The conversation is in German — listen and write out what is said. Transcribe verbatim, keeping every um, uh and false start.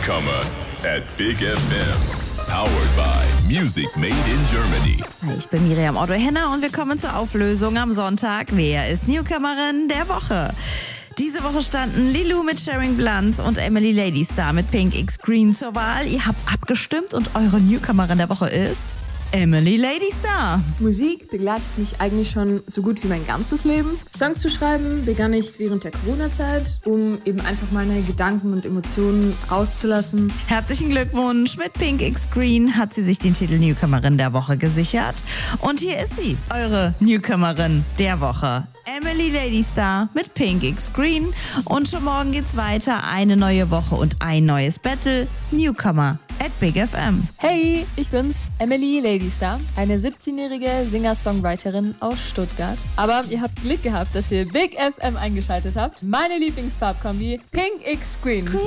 Newcomer at Big F M. Powered by Music Made in Germany. Hi, ich bin Miriam Otto-Henner und wir kommen zur Auflösung am Sonntag. Wer ist Newcomerin der Woche? Diese Woche standen Lilou mit Sharing Blunt und Emily Ladystar mit Pink X Green zur Wahl. Ihr habt abgestimmt und eure Newcomerin der Woche ist Emily Ladystar. Musik begleitet mich eigentlich schon so gut wie mein ganzes Leben. Songs zu schreiben begann ich während der Corona-Zeit, um eben einfach meine Gedanken und Emotionen rauszulassen. Herzlichen Glückwunsch! Mit Pink X Green hat sie sich den Titel Newcomerin der Woche gesichert. Und hier ist sie, eure Newcomerin der Woche. Emily Ladystar mit Pink X Green. Und schon morgen geht's weiter. Eine neue Woche und ein neues Battle. Newcomer at Big F M. Hey, ich bin's, Emily Ladystar, eine siebzehnjährige Singer-Songwriterin aus Stuttgart. Aber ihr habt Glück gehabt, dass ihr Big F M eingeschaltet habt. Meine Lieblingsfarbkombi, Pink X Green.